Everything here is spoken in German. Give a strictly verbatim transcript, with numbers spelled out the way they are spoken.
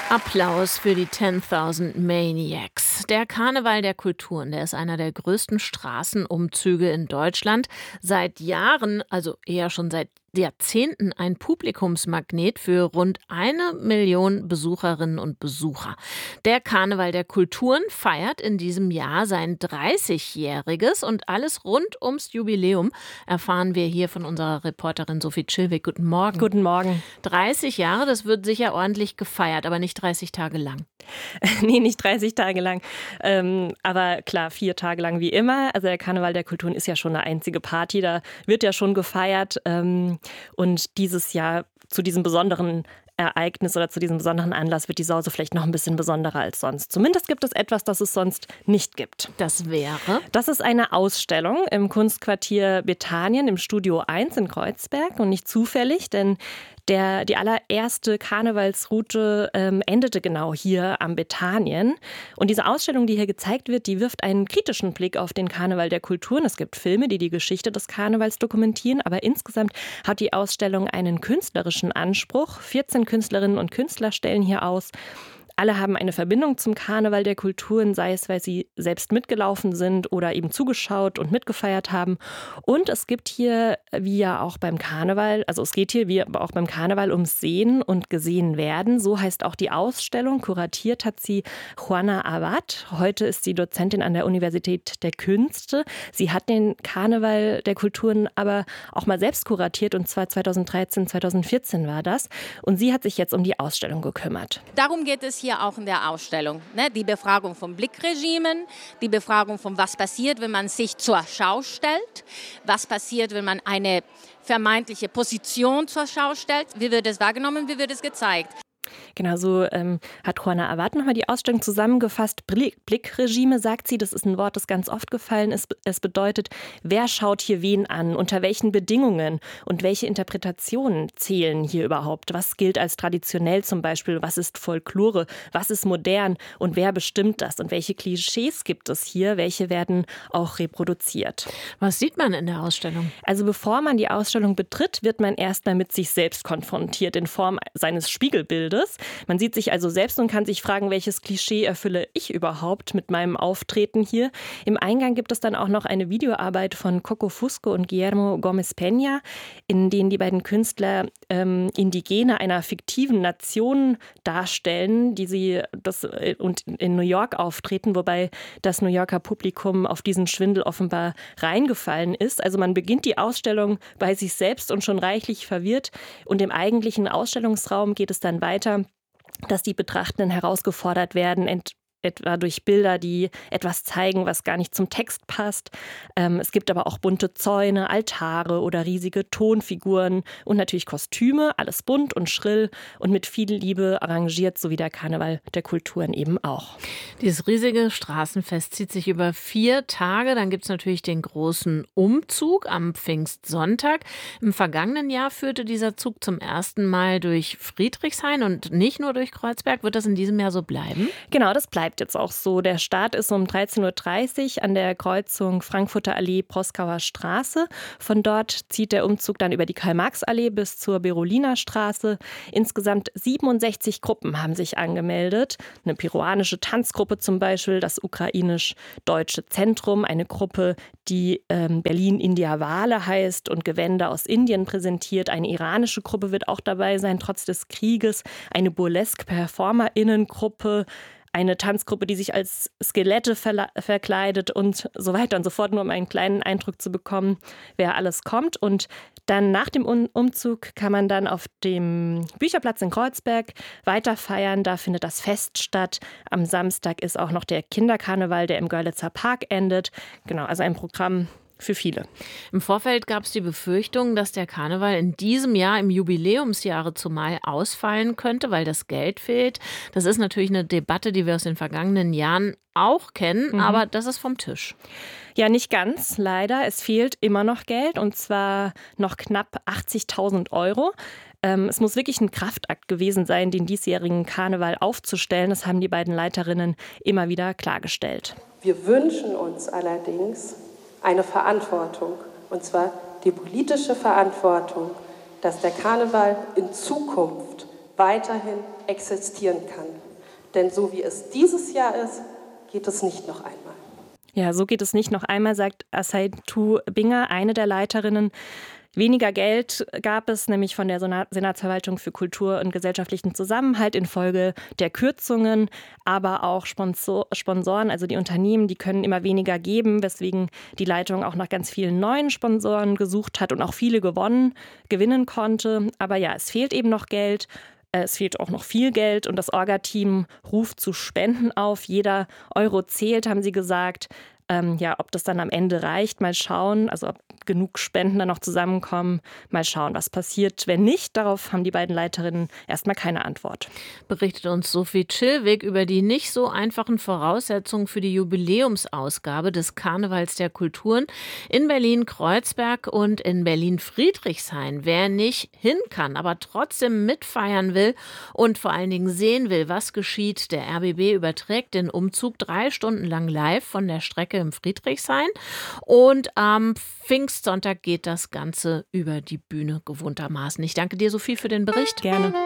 Applaus für die zehntausend Maniacs. Der Karneval der Kulturen, der ist einer der größten Straßenumzüge in Deutschland. Seit Jahren, also eher schon seit Jahrzehnten, ein Publikumsmagnet für rund eine Million Besucherinnen und Besucher. Der Karneval der Kulturen feiert in diesem Jahr sein dreißigjähriges und alles rund ums Jubiläum erfahren wir hier von unserer Reporterin Sophie Chilwig. Guten Morgen. Guten Morgen. dreißig Jahre, das wird sicher ordentlich gefeiert, aber nicht dreißig Tage lang. Nee, nicht dreißig Tage lang, ähm, aber klar, vier Tage lang wie immer. Also der Karneval der Kulturen ist ja schon eine einzige Party, da wird ja schon gefeiert. Ähm, und dieses Jahr zu diesem besonderen Ereignis oder zu diesem besonderen Anlass wird die Sause vielleicht noch ein bisschen besonderer als sonst. Zumindest gibt es etwas, das es sonst nicht gibt. Das wäre? Das ist eine Ausstellung im Kunstquartier Bethanien im Studio eins in Kreuzberg und nicht zufällig, denn der, die allererste Karnevalsroute ähm, endete genau hier am Bethanien. Und diese Ausstellung, die hier gezeigt wird, die wirft einen kritischen Blick auf den Karneval der Kulturen. Es gibt Filme, die die Geschichte des Karnevals dokumentieren, aber insgesamt hat die Ausstellung einen künstlerischen Anspruch. vierzehn Künstlerinnen und Künstler stellen hier aus. Alle haben eine Verbindung zum Karneval der Kulturen, sei es, weil sie selbst mitgelaufen sind oder eben zugeschaut und mitgefeiert haben. Und es gibt hier, wie ja auch beim Karneval, also es geht hier wie auch beim Karneval ums Sehen und gesehen werden. So heißt auch die Ausstellung. Kuratiert hat sie Juana Abad. Heute ist sie Dozentin an der Universität der Künste. Sie hat den Karneval der Kulturen aber auch mal selbst kuratiert, und zwar zweitausenddreizehn, zweitausendvierzehn war das. Und sie hat sich jetzt um die Ausstellung gekümmert. Darum geht es hier auch in der Ausstellung. Ne? Die Befragung von Blickregimen, die Befragung von was passiert, wenn man sich zur Schau stellt, was passiert, wenn man eine vermeintliche Position zur Schau stellt, wie wird es wahrgenommen, wie wird es gezeigt. Genau, so ähm, hat Juana Abad nochmal die Ausstellung zusammengefasst. Blick, Blickregime, sagt sie, das ist ein Wort, das ganz oft gefallen ist. Es bedeutet, wer schaut hier wen an, unter welchen Bedingungen und welche Interpretationen zählen hier überhaupt. Was gilt als traditionell zum Beispiel, was ist Folklore, was ist modern und wer bestimmt das und welche Klischees gibt es hier, welche werden auch reproduziert. Was sieht man in der Ausstellung? Also bevor man die Ausstellung betritt, wird man erstmal mit sich selbst konfrontiert in Form seines Spiegelbildes. Man sieht sich also selbst und kann sich fragen, welches Klischee erfülle ich überhaupt mit meinem Auftreten hier. Im Eingang gibt es dann auch noch eine Videoarbeit von Coco Fusco und Guillermo Gómez Peña, in denen die beiden Künstler ähm, Indigene einer fiktiven Nation darstellen, die sie das, äh, und in New York auftreten, wobei das New Yorker Publikum auf diesen Schwindel offenbar reingefallen ist. Also man beginnt die Ausstellung bei sich selbst und schon reichlich verwirrt, und im eigentlichen Ausstellungsraum geht es dann weiter, dass die Betrachtenden herausgefordert werden, ent- etwa durch Bilder, die etwas zeigen, was gar nicht zum Text passt. Ähm, es gibt aber auch bunte Zäune, Altare oder riesige Tonfiguren und natürlich Kostüme, alles bunt und schrill und mit viel Liebe arrangiert, so wie der Karneval der Kulturen eben auch. Dieses riesige Straßenfest zieht sich über vier Tage. Dann gibt es natürlich den großen Umzug am Pfingstsonntag. Im vergangenen Jahr führte dieser Zug zum ersten Mal durch Friedrichshain und nicht nur durch Kreuzberg. Wird das in diesem Jahr so bleiben? Genau, das bleibt jetzt auch so. Der Start ist um dreizehn Uhr dreißig an der Kreuzung Frankfurter Allee, Proskauer Straße. Von dort zieht der Umzug dann über die Karl-Marx-Allee bis zur Beroliner Straße. Insgesamt siebenundsechzig Gruppen haben sich angemeldet. Eine peruanische Tanzgruppe zum Beispiel, das ukrainisch-deutsche Zentrum, eine Gruppe, die ähm, Berlin India Wale heißt und Gewänder aus Indien präsentiert. Eine iranische Gruppe wird auch dabei sein, trotz des Krieges. Eine Burlesque-Performerinnengruppe, eine Tanzgruppe, die sich als Skelette verla- verkleidet und so weiter und so fort, nur um einen kleinen Eindruck zu bekommen, wer alles kommt. Und dann nach dem Un- Umzug kann man dann auf dem Bücherplatz in Kreuzberg weiter feiern. Da findet das Fest statt. Am Samstag ist auch noch der Kinderkarneval, der im Görlitzer Park endet. Genau, also ein Programm für viele. Im Vorfeld gab es die Befürchtung, dass der Karneval in diesem Jahr im Jubiläumsjahre zumal ausfallen könnte, weil das Geld fehlt. Das ist natürlich eine Debatte, die wir aus den vergangenen Jahren auch kennen, mhm. aber das ist vom Tisch. Ja, nicht ganz, leider. Es fehlt immer noch Geld, und zwar noch knapp achtzigtausend Euro. Ähm, es muss wirklich ein Kraftakt gewesen sein, den diesjährigen Karneval aufzustellen. Das haben die beiden Leiterinnen immer wieder klargestellt. Wir wünschen uns allerdings eine Verantwortung, und zwar die politische Verantwortung, dass der Karneval in Zukunft weiterhin existieren kann. Denn so wie es dieses Jahr ist, geht es nicht noch einmal. Ja, so geht es nicht noch einmal, sagt Asaitu Binger, eine der Leiterinnen. Weniger Geld gab es nämlich von der Senatsverwaltung für Kultur und gesellschaftlichen Zusammenhalt infolge der Kürzungen, aber auch Sponsor- Sponsoren, also die Unternehmen, die können immer weniger geben, weswegen die Leitung auch nach ganz vielen neuen Sponsoren gesucht hat und auch viele gewonnen, gewinnen konnte. Aber ja, es fehlt eben noch Geld. Es fehlt auch noch viel Geld und das Orga-Team ruft zu Spenden auf. Jeder Euro zählt, haben sie gesagt. Ähm, ja, ob das dann am Ende reicht, mal schauen. Also ob genug Spenden dann noch zusammenkommen, mal schauen, was passiert. Wenn nicht, darauf haben die beiden Leiterinnen erstmal keine Antwort. Berichtet uns Sophie Chillwig über die nicht so einfachen Voraussetzungen für die Jubiläumsausgabe des Karnevals der Kulturen in Berlin-Kreuzberg und in Berlin-Friedrichshain. Wer nicht hin kann, aber trotzdem mitfeiern will und vor allen Dingen sehen will, was geschieht, der R B B überträgt den Umzug drei Stunden lang live von der Strecke im Friedrichshain und am Pfingstsonntag geht das Ganze über die Bühne gewohntermaßen. Ich danke dir, Sophie, für den Bericht. Gerne.